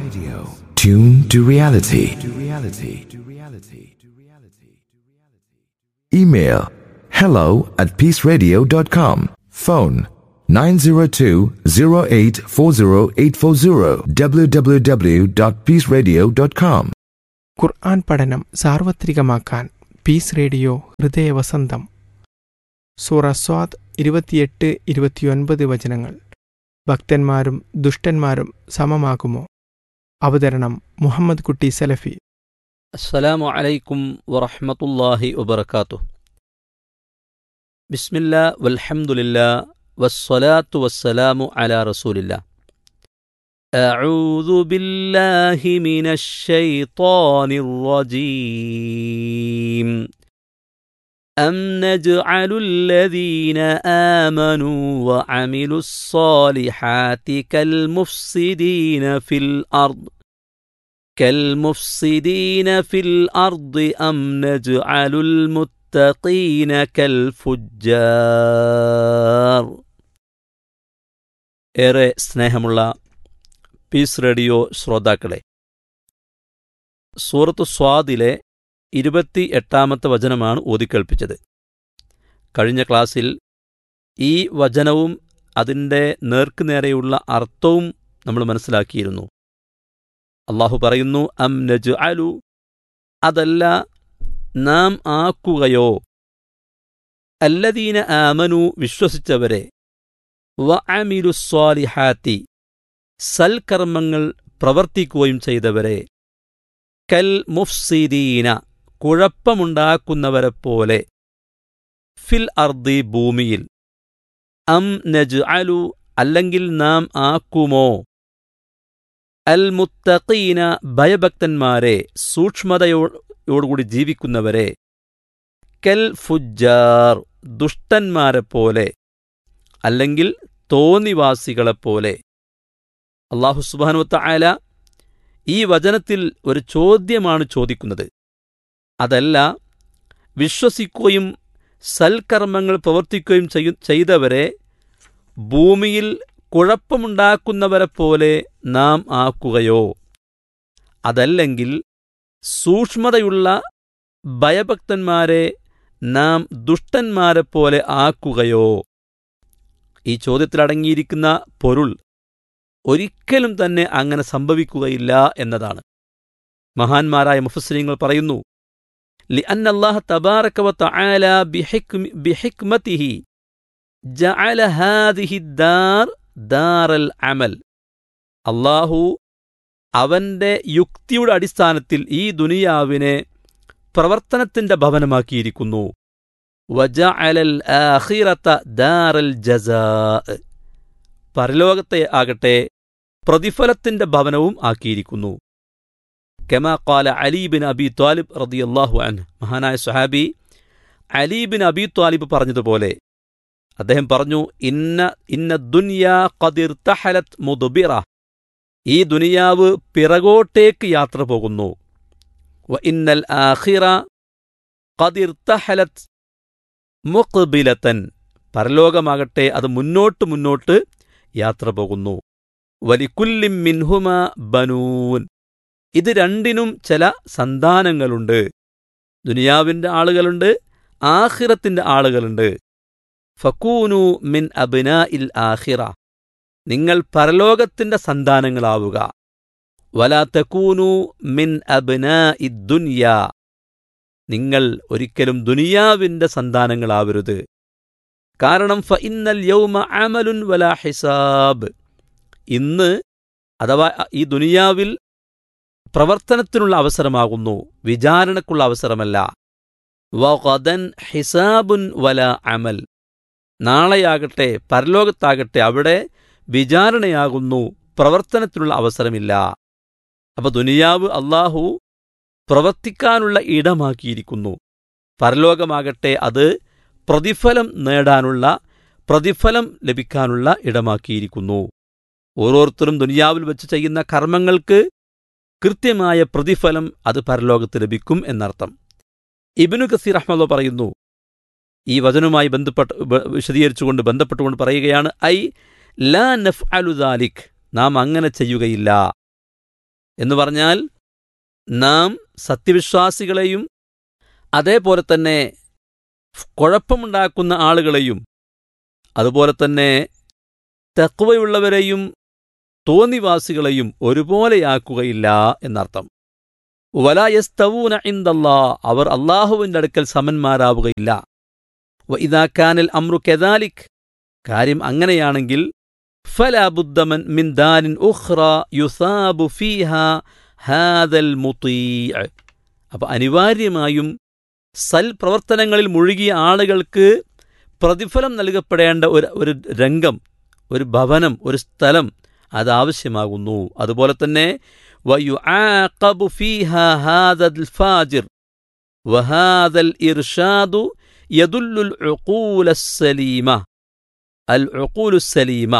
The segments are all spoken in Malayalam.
Tune to reality. Email hello@peaceradio.com. Phone 902-0840840 www.peaceradio.com. ഖുർആൻ പഠനം സാർവത്രികമാക്കാൻ പീസ് റേഡിയോ ഹൃദയവസന്തം. സൂറ സ്വാദ് 28-29 വചനങ്ങൾ. ഭക്തന്മാരും ദുഷ്ടന്മാരും സമമാകുമോ? അവതരണം മുഹമ്മദ് കുട്ടി സലഫി. അസ്സലാമു അലൈക്കും വറഹ്മത്തുള്ളാഹി വബറകാതുഹു. ബിസ്മില്ലാ വൽഹംദുലില്ലാ വസ്സലാത്തു വസ്സലാമു അലാ റസൂലില്ലാ. അഊദു ബില്ലാഹി മിനശ് ശൈത്വാനിർ റജീം. അം നജ്അലുൽ ലദീന ആമനൂ വഅമിലുസ് സ്വാലിഹാതി കൽ മുഫ്സിദീന ഫിൽ അർദ് كالمفسدين في الأرض أم نجعل المتقين كالفجار. ഏറെ സ്നേഹമുള്ള പീസ് റേഡിയോ ശ്രോതാക്കളെ, സൂറത്തു സ്വാദിലെ 28-ാമത്തെ വചനമാണ് ഓതിക്കേൾപ്പിച്ചത്. കഴിഞ്ഞ ക്ലാസ്സിൽ ഈ വചനവും അതിൻ്റെ നേർക്കുനേരെയുള്ള അർത്ഥവും നമ്മൾ മനസ്സിലാക്കിയിരുന്നു. അല്ലാഹു പറയുന്നു, അം നജ്അലു, അതല്ല നാം ആക്കുകയോ, അല്ലദീന ആമനു, വിശ്വസിച്ചവരെ, വഅമിലുസ് സ്വാലിഹാത്തി, സൽക്കർമ്മങ്ങൾ പ്രവർത്തിക്കുകയും ചെയ്തവരെ, കൽ മുഫ്സിദീന, കുഴപ്പമുണ്ടാക്കുന്നവരെപ്പോലെ, ഫിൽ അർദി, ഭൂമിയിൽ, അം നജ്അലു, അല്ലെങ്കിൽ നാം ആക്കുമോ, അൽ മുത്തഖീന, ഭയഭക്തന്മാരെ, സൂക്ഷ്മതയോടുകൂടി ജീവിക്കുന്നവരെ, കൽ ഫുജ്ജാർ, ദുഷ്ടന്മാരെപ്പോലെ, അല്ലെങ്കിൽ തോന്നിവാസികളെപ്പോലെ. അല്ലാഹു സുബ്ഹാനഹു വതആല ഈ വചനത്തിൽ ഒരു ചോദ്യമാണ് ചോദിക്കുന്നത്. അതല്ല, വിശ്വസിക്കുകയും സൽക്കർമ്മങ്ങൾ പ്രവർത്തിക്കുകയും ചെയ്തവരെ ഭൂമിയിൽ കുഴപ്പമുണ്ടാക്കുന്നവരെപ്പോലെ നാം ആക്കുകയോ, അതല്ലെങ്കിൽ സൂക്ഷ്മതയുള്ള ഭയഭക്തന്മാരെ നാം ദുഷ്ടന്മാരെപ്പോലെ ആക്കുകയോ. ഈ ചോദ്യത്തിലടങ്ങിയിരിക്കുന്ന പൊരുൾ ഒരിക്കലും തന്നെ അങ്ങനെ സംഭവിക്കുകയില്ല എന്നതാണ്. മഹാന്മാരായ മുഫസ്സിരീങ്ങൾ പറയുന്നു, ലിഅന്ന അല്ലാഹ തബാറക വതആല ബിഹിക്മതിഹി ജഅല ഹാദിഹി ദാർ ദാറൽ അമൽ. അല്ലാഹു അവന്റെ യുക്തിയുടെ അടിസ്ഥാനത്തിൽ ഈ ദുനിയാവിനെ പ്രവർത്തനത്തിന്റെ ഭവനമാക്കിയിരിക്കുന്നു. വജഅലൽ ആഖിറത ദാറൽ ജസാ, പരലോകത്തെ ആകട്ടെ പ്രതിഫലത്തിന്റെ ഭവനവും ആക്കിയിരിക്കുന്നു. കമാ ഖാല അലി ബിൻ അബി ത്വാലിബ് റളിയല്ലാഹു അൻഹു, മഹാനായ സ്വഹാബി അലി ബിൻ അബി ത്വാലിബ് പറഞ്ഞതുപോലെ അദ്ദേഹം പറഞ്ഞു, ഇന്ന ദുനിയാ ഖദ് ഇർതഹലത് മുദ്ബിറ, ഈ ദുനിയാവ് പിറകോട്ടേക്ക് യാത്ര പോകുന്നു. വ ഇന്നൽ ആഖിറ ഖദ് ഇർതഹലത് മുഖ്ബിലതൻ, പരലോകമാകട്ടെ അത് മുന്നോട്ട് യാത്ര പോകുന്നു. വലികുല്ലിൻ മിൻഹുമാ ബനൂൻ, ഇത് രണ്ടിനും ചില സന്താനങ്ങളുണ്ട്. ദുനിയാവിന്റെ ആളുകളുണ്ട്, ആഖിറത്തിന്റെ ആളുകളുണ്ട്. ഫകൂനു മിൻ അബ്നാഇൽ ആഖിറ, നിങ്ങൾ പരലോകത്തിന്റെ സന്താനങ്ങളാവുക. വലാ തകൂനു മിൻ അബ്നാഇദ് ദുനിയാ, നിങ്ങൾ ഒരിക്കലും ദുനിയാവിന്റെ സന്താനങ്ങളാവരുത്. കാരണം ഫഇന്നൽ യൗമ അമലുൻ വലാ ഹിസാബ്, ഇന്ന് അഥവാ ഈ ദുനിയാവിൽ പ്രവർത്തനത്തിനുള്ള അവസരമാകുന്നു, വിചാരണക്കുള്ള അവസരമല്ല. വഗദൻ ഹിസാബുൻ വലാ അമൽ, നാളെയാകട്ടെ പരലോകത്താകട്ടെ അവിടെ വിചാരണയാകുന്നു, പ്രവർത്തനത്തിനുള്ള അവസരമില്ല. അപ്പൊ ദുനിയാവ് അല്ലാഹു പ്രവർത്തിക്കാനുള്ള ഇടമാക്കിയിരിക്കുന്നു. പരലോകമാകട്ടെ അത് പ്രതിഫലം നേടാനുള്ള, പ്രതിഫലം ലഭിക്കാനുള്ള ഇടമാക്കിയിരിക്കുന്നു. ഓരോരുത്തരും ദുനിയാവിൽ വെച്ച് ചെയ്യുന്ന കർമ്മങ്ങൾക്ക് കൃത്യമായ പ്രതിഫലം അത് പരലോകത്ത് ലഭിക്കും എന്നർത്ഥം. ഇബ്നു കസീർ റഹ്മത്തുള്ളാഹി പറയുന്നു, ഈ വചനവുമായി ബന്ധപ്പെട്ടുകൊണ്ട് പറയുകയാണ്, ഐ ലാ നഫ്അലു ദാലിക്, നാം അങ്ങനെ ചെയ്യുകയില്ല. എന്ന് പറഞ്ഞാൽ നാം സത്യവിശ്വാസികളെയും അതേപോലെ തന്നെ കുഴപ്പമുണ്ടാക്കുന്ന ആളുകളെയും അതുപോലെ തന്നെ തഖ്വയുള്ളവരെയും തോന്നിവാസികളെയും ഒരുപോലെയാക്കുകയില്ല എന്നർത്ഥം. വലാ യസ്തവൂന ഇൻദല്ലാഹ്, അവർ അല്ലാഹുവിന്റെ അടുക്കൽ സമന്മാരാവുകയില്ല. വഇദാ കാനൽ അംറു കദാലിക്, കാര്യം അങ്ങനെയാണെങ്കിൽ ഫലാ ബുദ്ദ മിൻ ദാരിൻ ഉഖ്റ യുസാബു ഫീഹാ ഹാദൽ മുതീഅ്. അപ്പോൾ അനിവാര്യമായും സൽപ്രവർത്തനങ്ങളിൽ മുഴുകിയ ആളുകൾക്ക് പ്രതിഫലം നൽകപ്പെടേണ്ട ഒരു രംഗം, ഒരു ഭവനം, ഒരു സ്ഥലം അതാവശ്യമാകുന്നു. അതുപോലെ തന്നെ വയുആഖബു ഫീഹാ ഹാദൽ ഫാജിർ വഹാദൽ ഇർഷാദു യദുല്ലുൽ ഉഖൂലസ് സലീമ അൽ ഉഖൂലുസ് സലീമ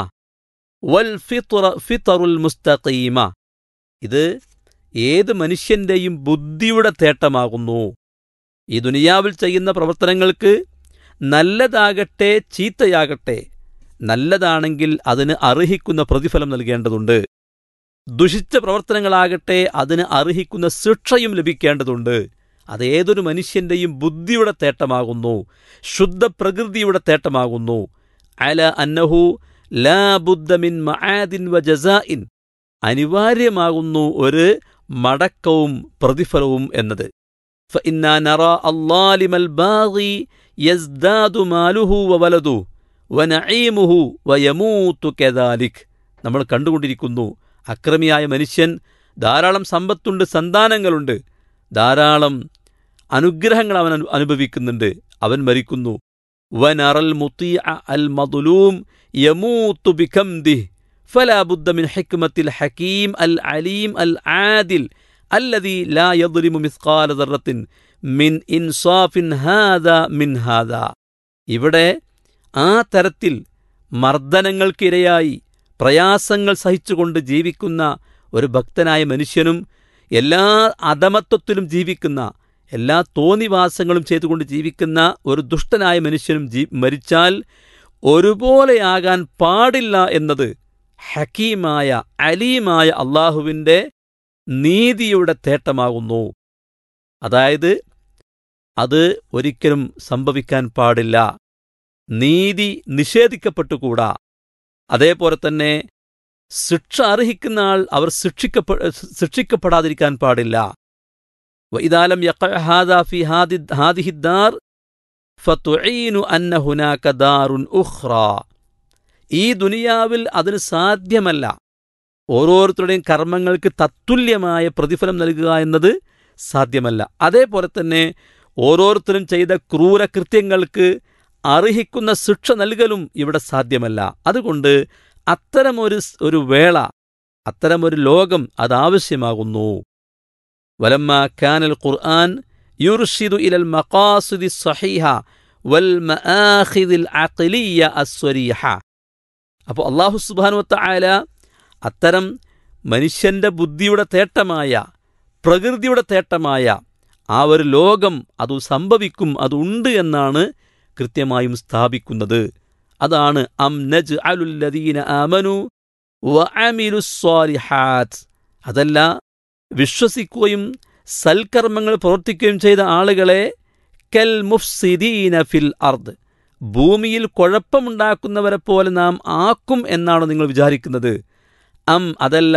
വൽ ഫിത്റുൽ മുസ്തഖീമ. ഇത് ഏത് മനുഷ്യന്റെയും ബുദ്ധിയുടെ തേട്ടമാകുന്നു. ഈ ദുനിയാവിൽ ചെയ്യുന്ന പ്രവർത്തനങ്ങൾക്ക് നല്ലതാകട്ടെ ചീത്തയാകട്ടെ, നല്ലതാണെങ്കിൽ അതിന് അർഹിക്കുന്ന പ്രതിഫലം നൽകേണ്ടതുണ്ട്. ദുഷിച്ച പ്രവർത്തനങ്ങളാകട്ടെ അതിന് അർഹിക്കുന്ന ശിക്ഷയും ലഭിക്കേണ്ടതുണ്ട്. അതേതൊരു മനുഷ്യന്റെയും ബുദ്ധിയുടെ തേട്ടമാകുന്നു, ശുദ്ധ പ്രകൃതിയുടെ തേട്ടമാകുന്നു. അല അന്നഹു ലാ ബുദ്ദ മിൻ മആദിൻ വ ജസാഇൻ, അനിവാര്യമാകുന്നു ഒരു മടക്കവും പ്രതിഫലവും എന്നത്. ഫഇന്നാ നറാ അല്ലാലിമൽ ബാഗി യസ്ദാദു മാലുഹു വവലദുഹു വനഈമുഹു വയമൂതു കദാലിക്. നമ്മൾ കണ്ടുകൊണ്ടിരിക്കുന്നു, അക്രമിയായ മനുഷ്യൻ ധാരാളം സമ്പത്തുണ്ട്, സന്താനങ്ങളുണ്ട്, ധാരാളം അനുഗ്രഹങ്ങൾ അവൻ അനുഭവിക്കുന്നുണ്ട്, അവൻ മരിക്കുന്നു. വനറൽ മുതീഅ അൽ മദ്ലൂം യമൂതു ബികംദിഹി ഫലാ ബുദ്ദ മിൻ ഹിക്മത്തിൽ ഹകീം അൽ അലീം അൽ ആദിൽ അല്ലദീ ലാ യദ്ലിമു മിസ്ഖാല ദർറത്തിൻ മിൻ ഇൻസാഫിൻ ഹാദാ മിൻ ഹാദാ. ഇവിടെ ആ തരത്തിൽ മർദ്ദനങ്ങൾക്കിരയായി പ്രയാസങ്ങൾ സഹിച്ചുകൊണ്ട് ജീവിക്കുന്ന ഒരു ഭക്തനായ മനുഷ്യനും എല്ലാ അധമത്വത്തിലും ജീവിക്കുന്ന, എല്ലാ തോന്നിവാസങ്ങളും ചെയ്തുകൊണ്ട് ജീവിക്കുന്ന ഒരു ദുഷ്ടനായ മനുഷ്യനും മരിച്ചാൽ ഒരുപോലെയാകാൻ പാടില്ല എന്നത് ഹക്കീമായ അലീമായ അള്ളാഹുവിൻ്റെ നീതിയുടെ തേട്ടമാകുന്നു. അതായത് അത് ഒരിക്കലും സംഭവിക്കാൻ പാടില്ല, നീതി നിഷേധിക്കപ്പെട്ടുകൂടാ. അതേപോലെ തന്നെ ശിക്ഷ അർഹിക്കുന്ന ആൾ അവർ ശിക്ഷിക്കപ്പെടാതിരിക്കാൻ പാടില്ല. വഇദാലം യഖഅ ഹാദാ ഫീ ഹാദിഹി ദാർ ഫതുഈനു അന്ന ഹുനാക ദാറുൻ ഉഖ്റാ. ഈ ദുനിയാവിൽ അതിന് സാധ്യമല്ല. ഓരോരുത്തരുടെയും കർമ്മങ്ങൾക്ക് തത്തുല്യമായ പ്രതിഫലം നൽകുക എന്നത് സാധ്യമല്ല. അതേപോലെ തന്നെ ഓരോരുത്തരും ചെയ്ത ക്രൂരകൃത്യങ്ങൾക്ക് അർഹിക്കുന്ന ശിക്ഷ നൽകലും ഇവിടെ സാധ്യമല്ല. അതുകൊണ്ട് അത്തരമൊരു വേള, അത്തരമൊരു ലോകം അതാവശ്യമാകുന്നു. വലമ്മാ കാനൽ ഖുർആൻ യുർഷിദു ഇലൽ മഖാസിദി സ്വഹീഹ വൽ മആഖിദിൽ അഖ്ലിയ്യ അസ്വരീഹ. അപ്പോൾ അല്ലാഹു സുബ്ഹാനഹു വ തആല അത്തരം മനുഷ്യന്റെ ബുദ്ധിയുടെ തേട്ടമായ, പ്രകൃതിയുടെ തേട്ടമായ ആ ഒരു ലോകം അത് സംഭവിക്കും, അതുണ്ട് എന്നാണ് കൃത്യമായും സ്ഥാപിക്കുന്നത്. അതാണ് അം നജ്അലുൽ ലദീന ആമനു വഅമിലുസ് സ്വാലിഹാത്ത്. അതല്ല, വിശ്വസിക്കുകയും സൽക്കർമ്മങ്ങൾ പ്രവർത്തിക്കുകയും ചെയ്ത ആളുകളെ കൽ മുഫ്സിദീന ഫിൽ അർദ്, ഭൂമിയിൽ കുഴപ്പമുണ്ടാക്കുന്നവരെ പോലെ നാം ആക്കും എന്നാണോ നിങ്ങൾ വിചാരിക്കുന്നത്? അം അതല്ല,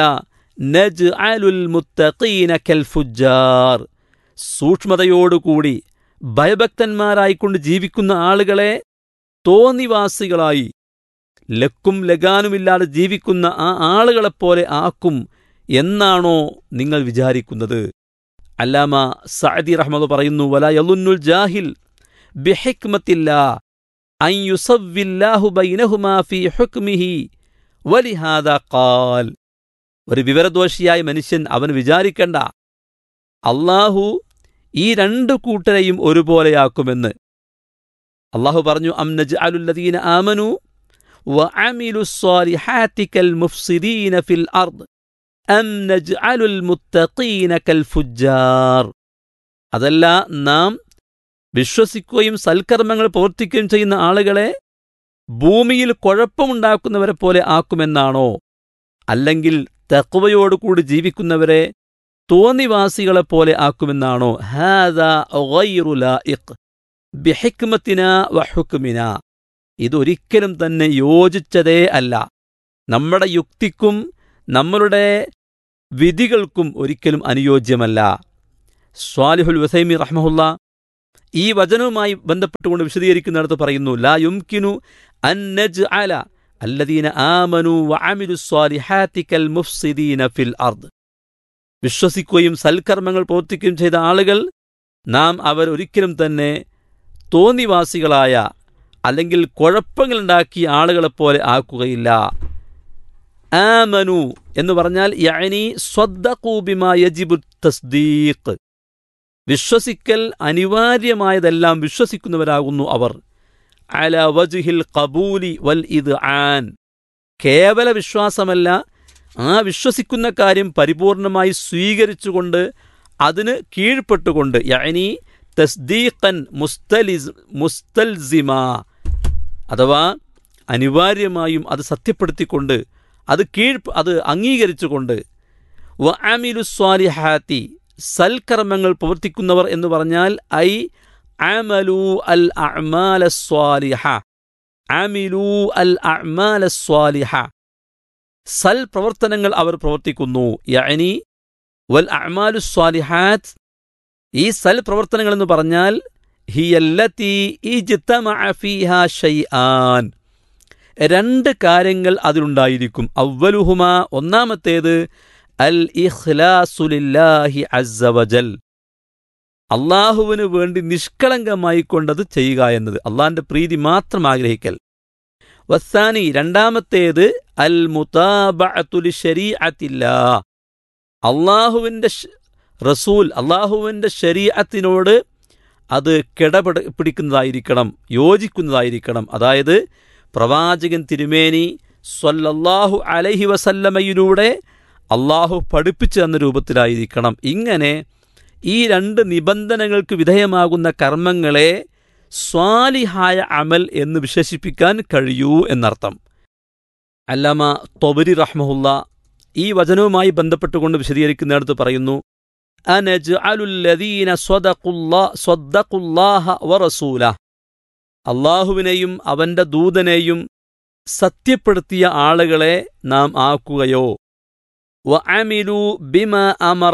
നജ്അലുൽ മുത്തഖീന കൽ ഫുജ്ജാർ, സൂക്ഷ്മതയോടുകൂടി ഭയഭക്തന്മാരായിക്കൊണ്ട് ജീവിക്കുന്ന ആളുകളെ തോന്നിവാസികളായി ലക്കും ലഗാനുമില്ലാതെ ജീവിക്കുന്ന ആ ആളുകളെപ്പോലെ ആക്കും എന്നാണോ നിങ്ങൾ വിചാരിക്കുന്നത്? അല്ലാമ സഅദി റഹ്മത്തുള്ളാഹി പറയുന്നു, വലാ യളുന്നുൽ ജാഹിൽ ബിഹിക്മത്തില്ലാ അൻ യുസവ്വില്ലാഹു ബൈനഹുമാ ഫീ ഹുക്മിഹി വലിഹാദാ ഖാൽ. ഒരു വിവരദോഷിയായ മനുഷ്യൻ അവൻ വിചാരിക്കണ്ട അല്ലാഹു ഈ രണ്ടു കൂട്ടരെയും ഒരുപോലെയാക്കുമെന്ന്. അല്ലാഹു പറഞ്ഞു, അം നജ്അലുൽ ലദീന ആമനു വഅമിലുസ് സ്വാലിഹാത്തി കൽ മുഫ്സിദീന ഫിൽ അർദ് അം നജ്അലുൽ മുത്തഖീന കൽ ഫുജ്ജാർ. അതല്ല, നാം വിശ്വസിക്കുകയും സൽക്കർമ്മങ്ങൾ പ്രവർത്തിക്കുകയും ചെയ്യുന്ന ആളുകളെ ഭൂമിയിൽ കുഴപ്പമുണ്ടാക്കുന്നവരെ പോലെ ആക്കുമെന്നാണോ? അല്ലെങ്കിൽ തഖ്വയോടുകൂടി ജീവിക്കുന്നവരെ തോന്നിവാസികളെപ്പോലെ ആക്കുമെന്നാണോ? ഹാദാ ഗൈറു ലായിഖ് ബിഹിക്മത്തിനാ വഹുക്മിനാ. ഇതൊരിക്കലും തന്നെ യോജിച്ചതേ അല്ല, നമ്മുടെ യുക്തിക്കും നമ്മളുടെ വിധികൾക്കും ഒരിക്കലും അനുയോജ്യമല്ല. സ്വാലിഹുൽ ഉസൈമി റഹ്മഹുല്ലാ ഈ വചനവുമായി ബന്ധപ്പെട്ടുകൊണ്ട് വിശദീകരിക്കുന്നിടത്ത് പറയുന്നു, ലാ യുംകിനു അൻ നജ്അല അല്ലദീന ആമനു വഅമിലുസ് സ്വാലിഹാതി കൽ മുഫ്സിദീന ഫിൽ അർദ്. വിശ്വസിക്കുകയും സൽക്കർമ്മങ്ങൾ പ്രവർത്തിക്കുകയും ചെയ്ത ആളുകൾ നാം അവർ ഒരിക്കലും തന്നെ തോന്നിവാസികളായ അല്ലെങ്കിൽ കുഴപ്പങ്ങളുണ്ടാക്കിയ ആളുകളെപ്പോലെ ആക്കുകയില്ല. ആമനു എന്ന് പറഞ്ഞാൽ യഅനി സ്വദ്ദഖൂ ബിമാ യജിബു തസ്ദീഖ്. വിശ്വസിക്കൽ അനിവാര്യമായതെല്ലാം വിശ്വസിക്കുന്നവരാകുന്നു അവർ. അല വജ്ഹിൽ ഖബൂലി വൽ ഇദ്ആൻ. കേവല വിശ്വാസമല്ല, ആ വിശ്വസിക്കുന്ന കാര്യം പരിപൂർണമായി സ്വീകരിച്ചുകൊണ്ട് അതിന് കീഴ്പ്പെട്ടുകൊണ്ട്, യഅനി തസ്ദീഖൻ മുസ്തൽസിമ, അഥവാ അനിവാര്യമായും അത് സത്യപ്പെടുത്തിക്കൊണ്ട് അത് അംഗീകരിച്ചുകൊണ്ട്. വഅമിലു സ്വാലിഹാത്തി, സൽക്കർമ്മങ്ങൾ പ്രവർത്തിക്കുന്നവർ എന്ന് പറഞ്ഞാൽ ഐ അമലു അൽ അഅ്മാല സ്വാലിഹ, അമിലു അൽ അഅ്മാല സ്വാലിഹ, സൽ പ്രവർത്തനങ്ങൾ അവർ പ്രവർത്തിക്കുന്നു. യഅനി വൽ അഅ്മാലു സ്വാലിഹാത്ത്, ഈ സൽ പ്രവർത്തനങ്ങൾ എന്ന് പറഞ്ഞാൽ ഹിയല്ലതി ഇജ്തമഅ ഫീഹാ ഷൈആൻ, രണ്ട് കാര്യങ്ങൾ അതിലുണ്ടായിരിക്കും. അവ്വലുഹുമ, ഒന്നാമത്തേത് അൽ ഇഖ്ലാസു ലില്ലാഹി അസ്സ വജൽ, അള്ളാഹുവിന് വേണ്ടി നിഷ്കളങ്കമായി കൊണ്ടത് ചെയ്യുക എന്നത്, അള്ളാഹിന്റെ പ്രീതി മാത്രം ആഗ്രഹിക്കൽ. വസ്സാനി, രണ്ടാമത്തേത് അൽ മുതാബഅതു ലിശരീഅത്തില്ലാഹ്, അള്ളാഹുവിന്റെ റസൂൽ അള്ളാഹുവിന്റെ ശരീഅത്തിനോട് അത് കിടപിടിക്കുന്നതായിരിക്കണം, യോജിക്കുന്നതായിരിക്കണം. അതായത് പ്രവാചകൻ തിരുമേനി സ്വല്ലല്ലാഹു അലൈഹി വസല്ലമയിലൂടെ അള്ളാഹു പഠിപ്പിച്ചു തന്ന രൂപത്തിലായിരിക്കണം. ഇങ്ങനെ ഈ രണ്ട് നിബന്ധനകൾക്ക് വിധേയമാകുന്ന കർമ്മങ്ങളെ സ്വാലിഹായ അമൽ എന്ന് വിശേഷിപ്പിക്കാൻ കഴിയൂ എന്നർത്ഥം. അല്ലാമ തൊബരി റഹ്മഹുല്ലാ ഈ വചനവുമായി ബന്ധപ്പെട്ടുകൊണ്ട് വിശദീകരിക്കുന്നിടത്ത് പറയുന്നു, അനജ്അലുല്ലദീന സ്വദ്ദഖുല്ലാഹ വറസൂലഹ്, അള്ളാഹുവിനെയും അവന്റെ ദൂതനെയും സത്യപ്പെടുത്തിയ ആളുകളെ നാം ആക്കുകയോ, വഅമിലു ബിമാ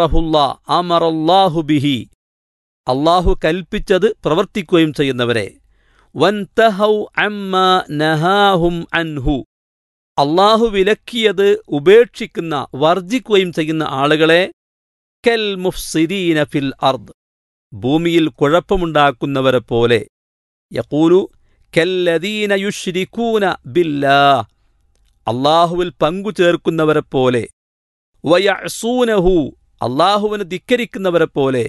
അമറല്ലാഹു ബിഹി, അള്ളാഹു കൽപ്പിച്ചത് പ്രവർത്തിക്കുകയും ചെയ്യുന്നവരെ, വൻതഹൗ അമ്മാ നഹാഹും അൻഹു, അള്ളാഹു വിലക്കിയത് ഉപേക്ഷിക്കുന്ന വർജിക്കുകയും ചെയ്യുന്ന ആളുകളെ, കൽ മുഫ്സിദീന ഫിൽ അർദ്, ഭൂമിയിൽ കുഴപ്പമുണ്ടാക്കുന്നവരെ പോലെ, യഖൂലു കല്ലദീന യുശ്രികൂന ബില്ലാഹ്, അള്ളാഹുവിൽ പങ്കു ചേർക്കുന്നവരെ പോലെ, വയഅ്സൂനഹു, അള്ളാഹുവിനെ ധിക്കരിക്കുന്നവരെ പോലെ,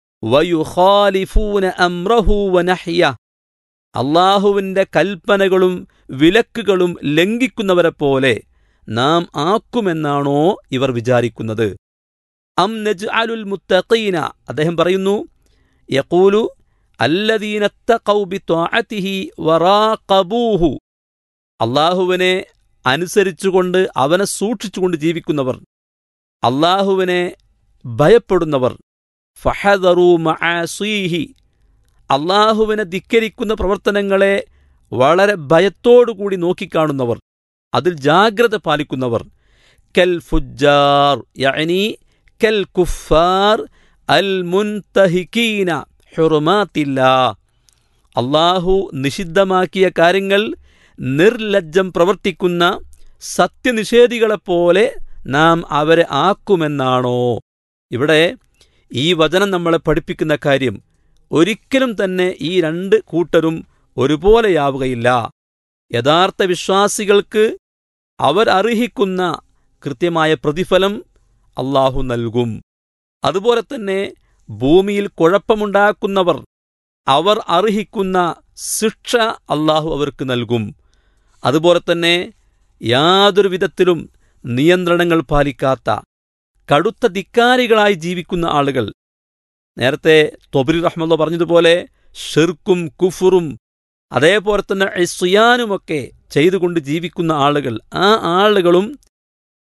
വയുഖാലിഫൂന അംറഹു വനഹ്യ, അള്ളാഹുവിന്റെ കൽപ്പനകളും വിലക്കുകളും ലംഘിക്കുന്നവരെ പോലെ നാം ആക്കുമെന്നാണോ ഇവർ വിചാരിക്കുന്നത്? അം നജ്അലുൽ മുത്തഖീന, അദ്ദേഹം പറയുന്നു, യഖൂലു അല്ലദീന തഖൗ ബിത്വാഅതിഹി വറാഖബൂഹു, അള്ളാഹുവിനെ അനുസരിച്ചുകൊണ്ട് അവനെ സൂക്ഷിച്ചുകൊണ്ട് ജീവിക്കുന്നവർ, അള്ളാഹുവിനെ ഭയപ്പെടുന്നവർ, ഫഹദറൂ മആസീഹി, അള്ളാഹുവിനെ ധിക്കരിക്കുന്ന പ്രവർത്തനങ്ങളെ വളരെ ഭയത്തോടുകൂടി നോക്കിക്കാണുന്നവർ, അതിൽ ജാഗ്രത പാലിക്കുന്നവർ, കൽ ഫുജ്ജാർ യഅനി കൽ കുഫാർ അൽ മുൻതഹികീന ഹുറുമാത്തില്ലാഹ്, അള്ളാഹു നിഷിദ്ധമാക്കിയ കാര്യങ്ങൾ നിർലജ്ജം പ്രവർത്തിക്കുന്ന സത്യനിഷേധികളെപ്പോലെ നാം അവരെ ആക്കുമെന്നാണോ? ഇവിടെ ഈ വചനം നമ്മളെ പഠിപ്പിക്കുന്ന കാര്യം, ഒരിക്കലും തന്നെ ഈ രണ്ട് കൂട്ടരും ഒരുപോലെയാവുകയില്ല. യഥാർത്ഥ വിശ്വാസികൾക്ക് അവർ അർഹിക്കുന്ന കൃത്യമായ പ്രതിഫലം അള്ളാഹു നൽകും. അതുപോലെ തന്നെ ഭൂമിയിൽ കുഴപ്പമുണ്ടാക്കുന്നവർ, അവർ അർഹിക്കുന്ന ശിക്ഷ അള്ളാഹു അവർക്ക് നൽകും. അതുപോലെ തന്നെ യാതൊരു വിധത്തിലും നിയന്ത്രണങ്ങൾ പാലിക്കാത്ത കടുത്ത ധിക്കാരികളായി ജീവിക്കുന്ന ആളുകൾ, നേരത്തെ തൊബരി റഹ്മത്തുള്ളാഹി പറഞ്ഞതുപോലെ ഷിർക്കും കുഫറും അതേപോലെ തന്നെ ഇസ്യാനുമൊക്കെ ചെയ്തുകൊണ്ട് ജീവിക്കുന്ന ആളുകൾ, ആ ആളുകളും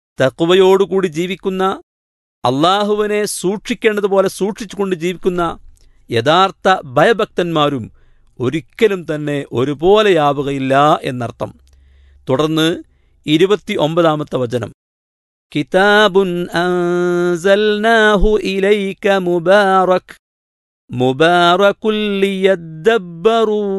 തഖ്വയോടുകൂടി ജീവിക്കുന്ന, അള്ളാഹുവിനെ സൂക്ഷിക്കേണ്ടതുപോലെ സൂക്ഷിച്ചുകൊണ്ട് ജീവിക്കുന്ന യഥാർത്ഥ ഭയഭക്തന്മാരും ഒരിക്കലും തന്നെ ഒരുപോലെയാവുകയില്ല എന്നർത്ഥം. തുടർന്ന് 29-ാമത്തെ വചനം, കിതാബുൻ അൻസൽനാഹു ഇലൈക മുബാറകുൽ ലിയദ്ദബ്ബറൂ